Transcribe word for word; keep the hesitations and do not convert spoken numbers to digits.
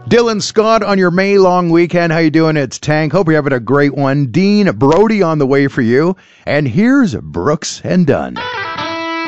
Dylan Scott on your May long weekend. How you doing? It's Tank. Hope you're having a great one. Dean Brody on the way for you. And here's Brooks and Dunn.